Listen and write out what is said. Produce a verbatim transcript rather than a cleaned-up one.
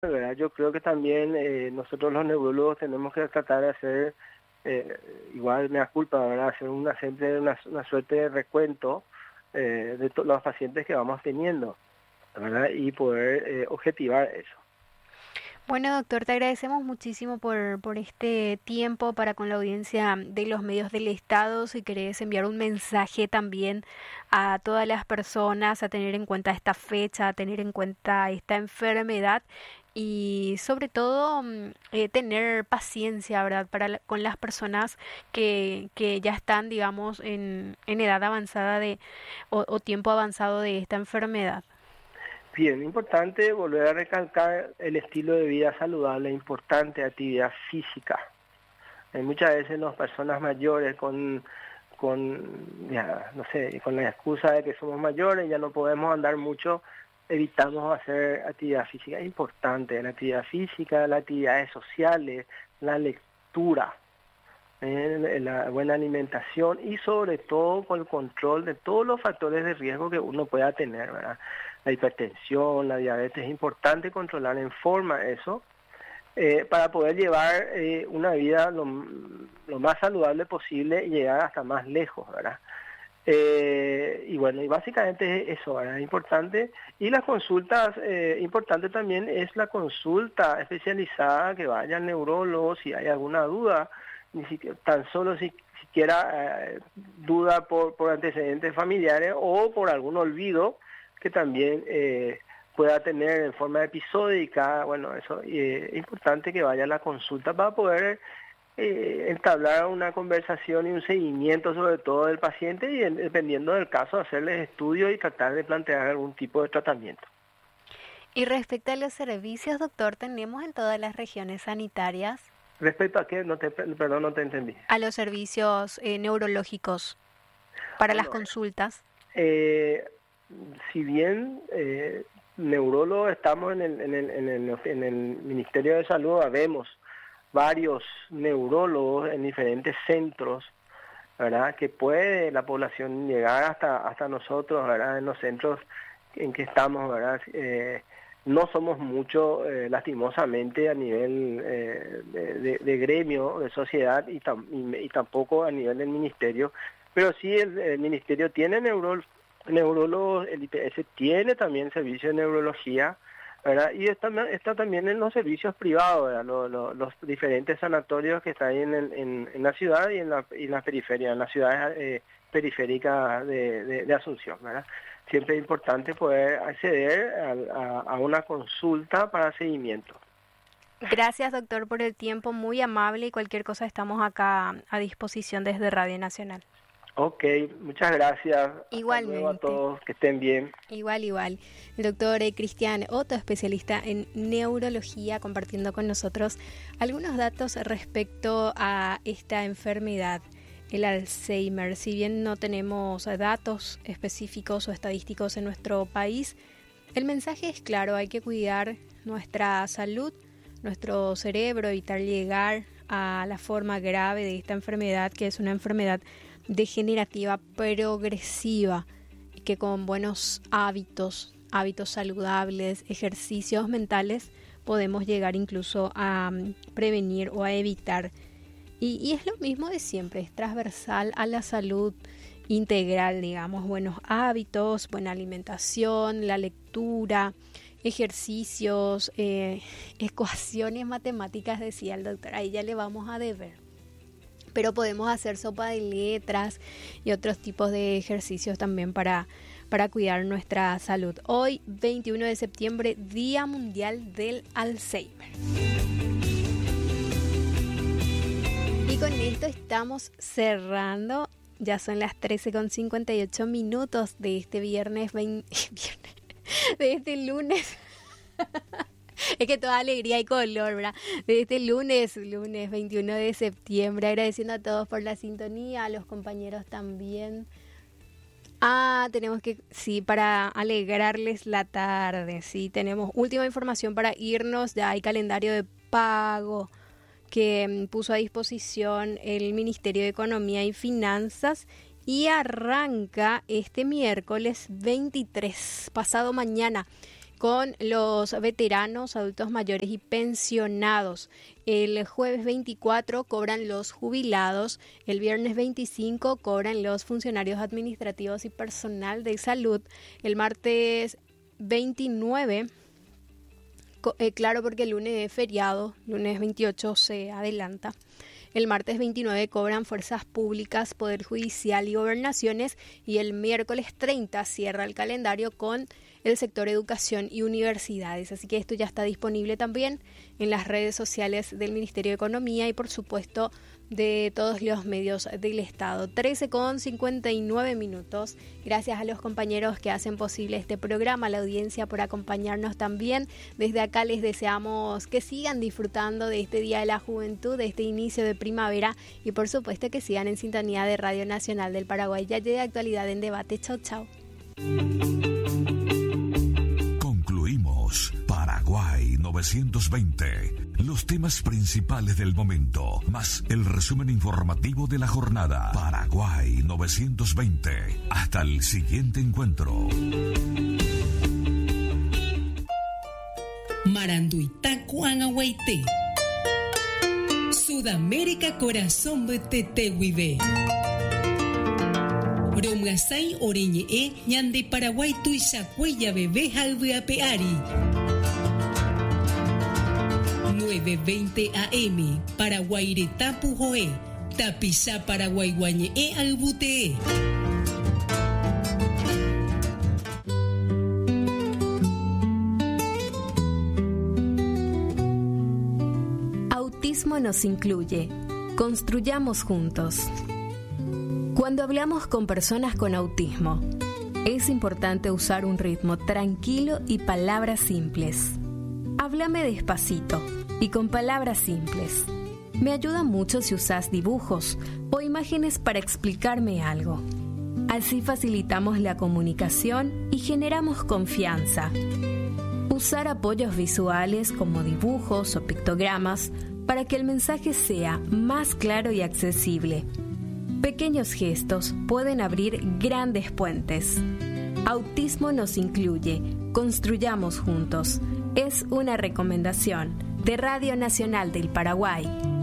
¿verdad? Yo creo que también eh, nosotros los neurólogos tenemos que tratar de hacer, eh, igual me da culpa, ¿verdad? Hacer una, siempre una, una suerte de recuento eh, de todos los pacientes que vamos teniendo, ¿verdad? Y poder eh, objetivar eso. Bueno, doctor, te agradecemos muchísimo por, por este tiempo para con la audiencia de los medios del Estado. Si querés enviar un mensaje también a todas las personas, a tener en cuenta esta fecha, a tener en cuenta esta enfermedad y sobre todo mm, eh, tener paciencia, ¿verdad? Para la- con las personas que, que ya están, digamos, en, en edad avanzada de o, o tiempo avanzado de esta enfermedad. Bien, importante volver a recalcar el estilo de vida saludable, importante actividad física. Hay muchas veces las personas mayores con, con ya, no sé, con la excusa de que somos mayores, ya no podemos andar mucho, evitamos hacer actividad física. Es importante la actividad física, las actividades sociales, la lectura, eh, la buena alimentación y sobre todo con el control de todos los factores de riesgo que uno pueda tener, ¿verdad? La hipertensión, la diabetes, es importante controlar en forma eso eh, para poder llevar eh, una vida lo, lo más saludable posible y llegar hasta más lejos, ¿verdad? Eh, y bueno, y básicamente es eso, ¿verdad? Es importante. Y las consultas, eh, importante también es la consulta especializada, que vaya al neurólogo si hay alguna duda, ni siquiera, tan solo si siquiera eh, duda por, por antecedentes familiares o por algún olvido que también eh, pueda tener en forma episódica. Bueno, eso eh, es importante que vaya a la consulta para poder eh, entablar una conversación y un seguimiento sobre todo del paciente y en, dependiendo del caso hacerles estudios y tratar de plantear algún tipo de tratamiento. Y respecto a los servicios, doctor, tenemos en todas las regiones sanitarias Respecto a qué, no te, perdón, no te entendí. a los servicios eh, neurológicos para las Bueno, consultas. eh, si bien eh, neurólogos estamos en el, en, el, en, el, en el Ministerio de Salud, habemos varios neurólogos en diferentes centros, ¿verdad? Que puede la población llegar hasta hasta nosotros, ¿verdad? En los centros en que estamos, ¿verdad? Eh, no somos mucho, eh, lastimosamente, a nivel eh, de, de, de gremio, de sociedad y, tam, y, y tampoco a nivel del ministerio, pero sí el, el ministerio tiene neuro, neurólogos, el I P S tiene también servicio de neurología, ¿verdad? Y está, está también en los servicios privados, ¿verdad? Los, los, los diferentes sanatorios que están en, el, en, en la ciudad y en la, y en la periferia, en las ciudades eh, periféricas de, de, de Asunción, ¿verdad? Siempre es importante poder acceder a, a, a una consulta para seguimiento. Gracias, doctor, por el tiempo, muy amable y cualquier cosa estamos acá a disposición desde Radio Nacional. Ok, muchas gracias. Igualmente. Hasta luego a todos, que estén bien. Igual, igual. El doctor eh, Cristian Otto, especialista en neurología, compartiendo con nosotros algunos datos respecto a esta enfermedad, el Alzheimer. Si bien no tenemos datos específicos o estadísticos en nuestro país, el mensaje es claro: hay que cuidar nuestra salud, nuestro cerebro, evitar llegar a la forma grave de esta enfermedad, que es una enfermedad degenerativa progresiva, y que con buenos hábitos, hábitos saludables, ejercicios mentales, podemos llegar incluso a um, prevenir o a evitar. Y, y es lo mismo de siempre, es transversal a la salud integral, digamos, buenos hábitos, buena alimentación, la lectura, ejercicios, eh, ecuaciones matemáticas, decía el doctor, ahí ya le vamos a deber. Pero podemos hacer sopa de letras y otros tipos de ejercicios también para, para cuidar nuestra salud. Hoy, veintiuno de septiembre, Día Mundial del Alzheimer. Y con esto estamos cerrando. Ya son las trece con cincuenta y ocho minutos de este viernes, veinte, viernes de este lunes. Es que toda alegría y color, ¿verdad? De este lunes, lunes veintiuno de septiembre, agradeciendo a todos por la sintonía, a los compañeros también. Ah, tenemos que, sí, para alegrarles la tarde, sí, tenemos última información para irnos, ya hay calendario de pago que puso a disposición el Ministerio de Economía y Finanzas y arranca este miércoles veintitrés, pasado mañana, con los veteranos, adultos mayores y pensionados. El jueves veinticuatro cobran los jubilados, el viernes veinticinco cobran los funcionarios administrativos y personal de salud, el martes veintinueve, eh, claro porque el lunes es feriado, lunes veintiocho se adelanta. El martes veintinueve cobran fuerzas públicas, Poder Judicial y Gobernaciones, y el miércoles treinta cierra el calendario con el sector educación y universidades. Así que esto ya está disponible también en las redes sociales del Ministerio de Economía y por supuesto de todos los medios del Estado. trece con cincuenta y nueve minutos. Gracias a los compañeros que hacen posible este programa, a la audiencia por acompañarnos también. Desde acá les deseamos que sigan disfrutando de este Día de la Juventud, de este inicio de primavera y por supuesto que sigan en sintonía de Radio Nacional del Paraguay. Ya de actualidad en debate. Chau, chau. Concluimos Paraguay novecientos veinte. Los temas principales del momento, más el resumen informativo de la jornada. Paraguay novecientos veinte. Hasta el siguiente encuentro. Maranduitaku Angahuayte. Sudamérica Corazón Betetehuive. Romgasay Oreñe Ñande Paraguay Tuisacuella Bebé Jalveapeari. nueve veinte A M Paraguairetapu Joe Tapisa Paraguay Guañe Albutee. Autismo nos incluye. Construyamos juntos. Cuando hablamos con personas con autismo, es importante usar un ritmo tranquilo y palabras simples. Háblame despacito y con palabras simples. Me ayuda mucho si usas dibujos o imágenes para explicarme algo. Así facilitamos la comunicación y generamos confianza. Usar apoyos visuales como dibujos o pictogramas para que el mensaje sea más claro y accesible. Pequeños gestos pueden abrir grandes puentes. Autismo nos incluye. Construyamos juntos. Es una recomendación de Radio Nacional del Paraguay.